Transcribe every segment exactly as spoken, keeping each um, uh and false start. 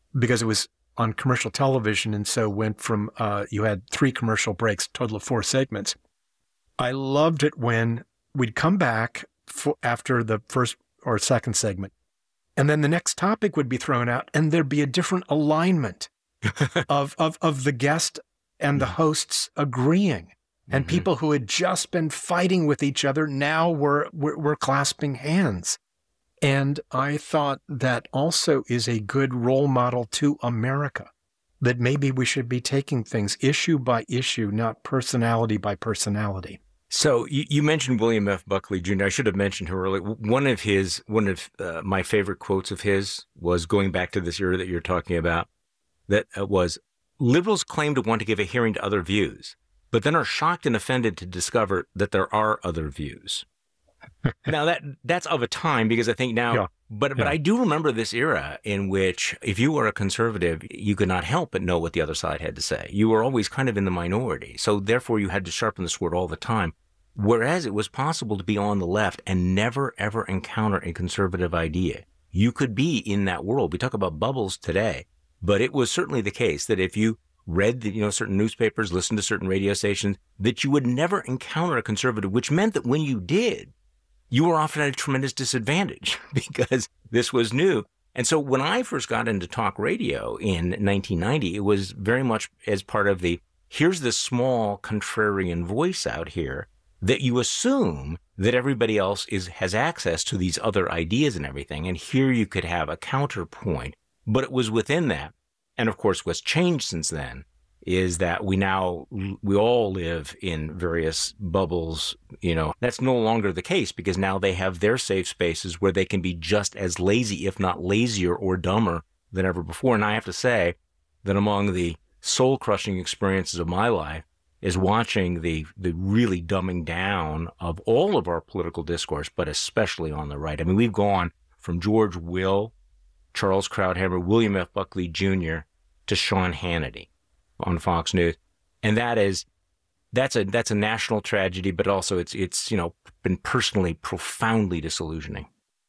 because it was on commercial television, and so went from, uh, you had three commercial breaks, total of four segments. I loved it when we'd come back for, after the first or second segment, and then the next topic would be thrown out, and there'd be a different alignment of, of, of the guest and the hosts agreeing. And mm-hmm. people who had just been fighting with each other now were, were, were clasping hands. And I thought that also is a good role model to America, that maybe we should be taking things issue by issue, not personality by personality. So you, you mentioned William F. Buckley Junior I should have mentioned him earlier. One of his, one of uh, my favorite quotes of his was going back to this era that you're talking about, that uh, was, liberals claim to want to give a hearing to other views, but then are shocked and offended to discover that there are other views. Now that that's of a time, because I think now, yeah. but, yeah. but I do remember this era in which if you were a conservative, you could not help but know what the other side had to say. You were always kind of in the minority. So therefore you had to sharpen the sword all the time. Whereas it was possible to be on the left and never, ever encounter a conservative idea. You could be in that world. We talk about bubbles today, but it was certainly the case that if you read the, you know, certain newspapers, listened to certain radio stations, that you would never encounter a conservative, which meant that when you did, you were often at a tremendous disadvantage because this was new. And so when I first got into talk radio in nineteen ninety, it was very much as part of the, here's this small contrarian voice out here that you assume that everybody else is has access to these other ideas and everything. And here you could have a counterpoint, but it was within that. And of course, what's changed since then is that we now, we all live in various bubbles. You know, that's no longer the case because now they have their safe spaces where they can be just as lazy, if not lazier or dumber than ever before. And I have to say that among the soul-crushing experiences of my life is watching the, the really dumbing down of all of our political discourse, but especially on the right. I mean, we've gone from George Will, Charles Krauthammer, William F. Buckley Junior to Sean Hannity on Fox News. And that is, that's a, that's a national tragedy, but also it's, it's, you know, been personally profoundly disillusioning.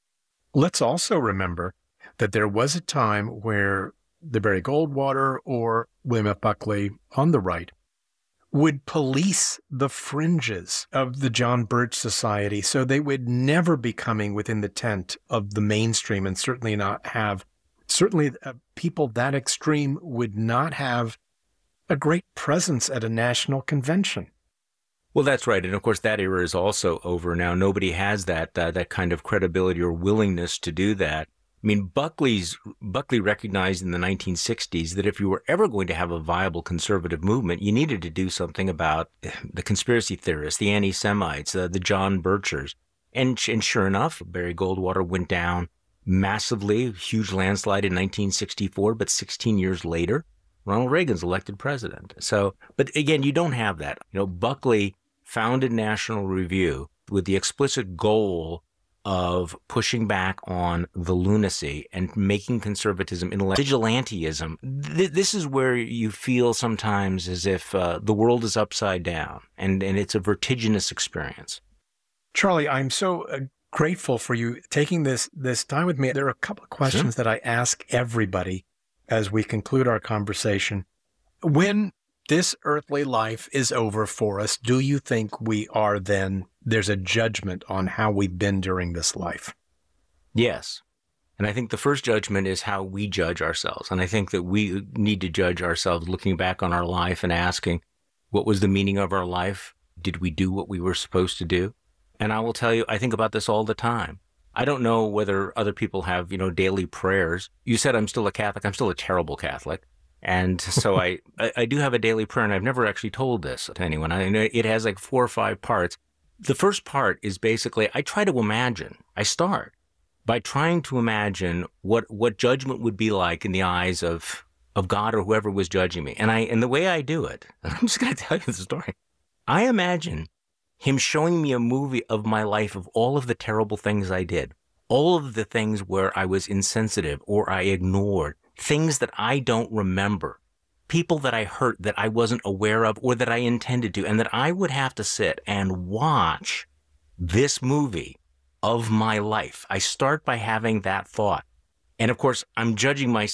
Let's also remember that there was a time where the Barry Goldwater or William F. Buckley on the right would police the fringes of the John Birch Society. So they would never be coming within the tent of the mainstream and certainly not have, certainly uh, people that extreme would not have a great presence at a national convention. Well, that's right. And of course, that era is also over now. Nobody has that uh, that kind of credibility or willingness to do that. I mean, Buckley's Buckley recognized in the nineteen sixties that if you were ever going to have a viable conservative movement, you needed to do something about the conspiracy theorists, the anti-Semites, uh, the John Birchers. And, and sure enough, Barry Goldwater went down massively, huge landslide in nineteen sixty-four, but sixteen years later, Ronald Reagan's elected president. So, but again, you don't have that. You know, Buckley founded National Review with the explicit goal of pushing back on the lunacy and making conservatism intellectual. Vigilantism. Th- this is where you feel sometimes as if uh, the world is upside down, and, and it's a vertiginous experience. Charlie, I'm so uh, grateful for you taking this, this time with me. There are a couple of questions sure. that I ask everybody as we conclude our conversation. When this earthly life is over for us, do you think we are then, there's a judgment on how we've been during this life? Yes. And I think the first judgment is how we judge ourselves. And I think that we need to judge ourselves looking back on our life and asking, what was the meaning of our life? Did we do what we were supposed to do? And I will tell you, I think about this all the time. I don't know whether other people have, you know, daily prayers. You said I'm still a Catholic. I'm still a terrible Catholic. And so I, I, I do have a daily prayer, and I've never actually told this to anyone. I know it has like four or five parts. The first part is basically, I try to imagine. I start by trying to imagine what, what judgment would be like in the eyes of, of God or whoever was judging me. And I, and the way I do it, and I'm just going to tell you the story. I imagine him showing me a movie of my life of all of the terrible things I did, all of the things where I was insensitive or I ignored, things that I don't remember, people that I hurt that I wasn't aware of or that I intended to, and that I would have to sit and watch this movie of my life. I start by having that thought. And of course, I'm judging myself.